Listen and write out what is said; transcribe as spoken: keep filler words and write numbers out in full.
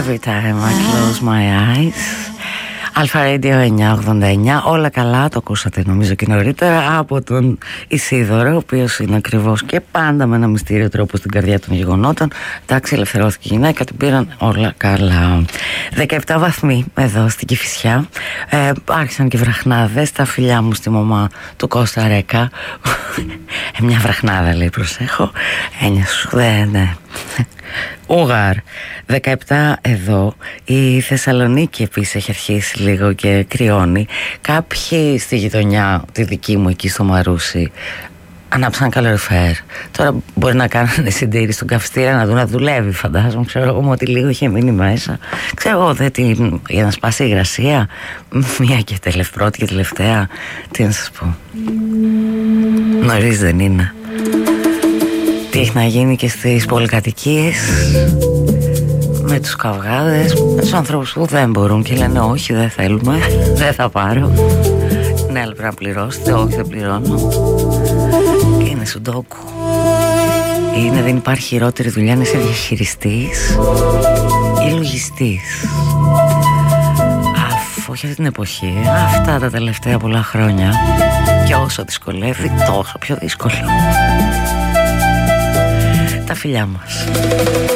Every time I close my eyes. Αλφα Radio εννιακόσια ογδόντα εννιά. Όλα καλά, το ακούσατε νομίζω και νωρίτερα από τον Ισίδωρο, ο οποίος είναι ακριβώς και πάντα με ένα μυστήριο τρόπο στην καρδιά των γεγονότων. Εντάξει, ελευθερώθηκε η γυναίκα, την πήραν όλα καλά. δεκαεπτά βαθμοί εδώ στην Κηφισιά. ε, Άρχισαν και βραχνάδες. Τα φιλιά μου στη μαμά του Κώστα Ρέκα. ε, Μια βραχνάδα λέει, προσέχω. Έννοια σου, δεν, ναι. Ούγαρ, δεκαεπτά εδώ. Η Θεσσαλονίκη επίσης έχει αρχίσει λίγο και κρυώνει. Κάποιοι στη γειτονιά, τη δική μου εκεί στο Μαρούσι, ανάψαν καλοριφέρ. Τώρα μπορεί να κάνουν συντήρηση στον καυστήρα, να δουν να δουλεύει, φαντάζομαι. Ξέρω εγώ ότι λίγο είχε μείνει μέσα. Ξέρω εγώ, δε, τι, για να σπάσει η υγρασία. Μία και τελευταία, πρώτη και τελευταία. Τι να σας πω. Νωρίς δεν είναι. Τι έχει να γίνει και στις πολυκατοικίες, με τους καυγάδες, με τους ανθρώπους που δεν μπορούν και λένε όχι, δεν θέλουμε, δεν θα πάρω. Ναι, αλλά πρέπει να πληρώσετε. Όχι, δεν πληρώνω. Είναι σουντόκου. Είναι, δεν υπάρχει χειρότερη δουλειά να είσαι διαχειριστής ή λογιστής. Αφού όχι αυτή την εποχή, αυτά τα τελευταία πολλά χρόνια, και όσο δυσκολεύει τόσο πιο δύσκολο. Τα φιλιά μας.